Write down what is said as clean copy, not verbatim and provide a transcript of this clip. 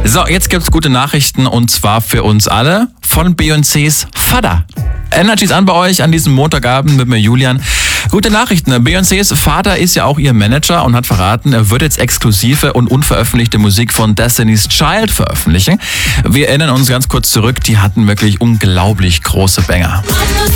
So, jetzt gibt's gute Nachrichten und zwar für uns alle von Beyoncés Vater. Energy's an bei euch an diesem Montagabend mit mir Julian. Gute Nachrichten. Beyoncés Vater ist ja auch ihr Manager und hat verraten, er wird jetzt exklusive und unveröffentlichte Musik von Destiny's Child veröffentlichen. Wir erinnern uns ganz kurz zurück, die hatten wirklich unglaublich große Banger.